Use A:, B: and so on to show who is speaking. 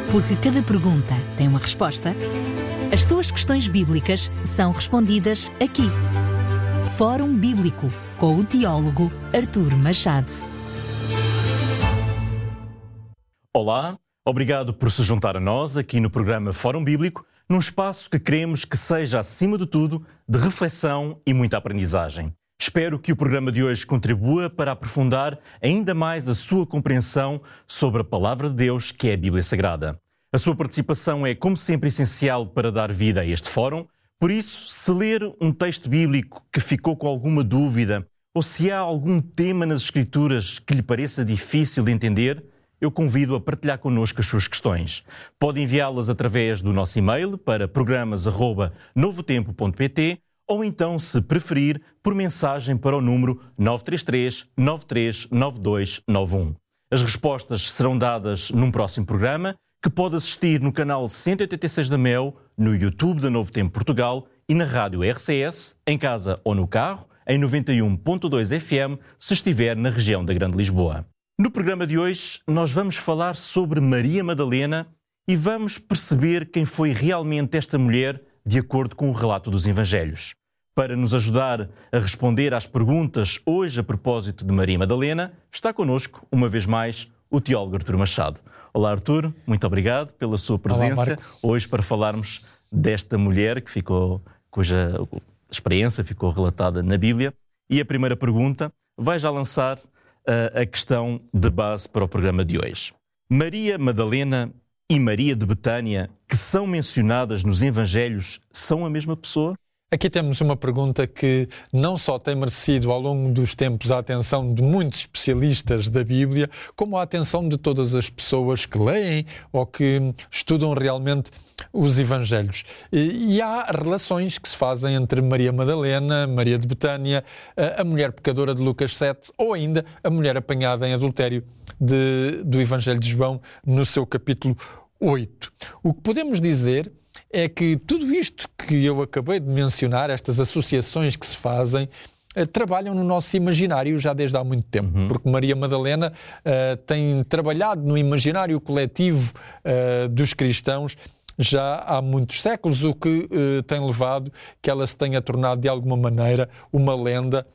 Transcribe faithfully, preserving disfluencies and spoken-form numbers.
A: Porque cada pergunta tem uma resposta, as suas questões bíblicas são respondidas aqui. Fórum Bíblico, com o teólogo Artur Machado.
B: Olá, obrigado por se juntar a nós aqui no programa Fórum Bíblico, num espaço que queremos que seja, acima de tudo, de reflexão e muita aprendizagem. Espero que o programa de hoje contribua para aprofundar ainda mais a sua compreensão sobre a Palavra de Deus, que é a Bíblia Sagrada. A sua participação é, como sempre, essencial para dar vida a este fórum. Por isso, se ler um texto bíblico que ficou com alguma dúvida, ou se há algum tema nas Escrituras que lhe pareça difícil de entender, eu convido a partilhar connosco as suas questões. Pode enviá-las através do nosso e-mail para programas arroba novotempo ponto pt ou então, se preferir, por mensagem para o número nove três três, nove três nove dois nove um. As respostas serão dadas num próximo programa, que pode assistir no canal cento e oitenta e seis da Mel, no YouTube da Novo Tempo Portugal e na rádio R C S, em casa ou no carro, em noventa e um ponto dois F M, se estiver na região da Grande Lisboa. No programa de hoje, nós vamos falar sobre Maria Madalena e vamos perceber quem foi realmente esta mulher, de acordo com o relato dos Evangelhos. Para nos ajudar a responder às perguntas hoje a propósito de Maria Madalena, está connosco, uma vez mais, o teólogo Artur Machado. Olá, Artur, muito obrigado pela sua presença.
C: Olá,
B: hoje para falarmos desta mulher que ficou, cuja experiência ficou relatada na Bíblia. E a primeira pergunta vai já lançar uh, a questão de base para o programa de hoje. Maria Madalena e Maria de Betânia, que são mencionadas nos Evangelhos, são a mesma pessoa?
C: Aqui temos uma pergunta que não só tem merecido ao longo dos tempos a atenção de muitos especialistas da Bíblia, como a atenção de todas as pessoas que leem ou que estudam realmente os Evangelhos. E, e há relações que se fazem entre Maria Madalena, Maria de Betânia, a, a mulher pecadora de Lucas sete ou ainda a mulher apanhada em adultério de, do Evangelho de João no seu capítulo oito. O que podemos dizer é que tudo isto que eu acabei de mencionar, estas associações que se fazem, eh, trabalham no nosso imaginário já desde há muito tempo, uhum. porque Maria Madalena eh, tem trabalhado no imaginário coletivo eh, dos cristãos já há muitos séculos, o que eh, tem levado que ela se tenha tornado de alguma maneira uma lenda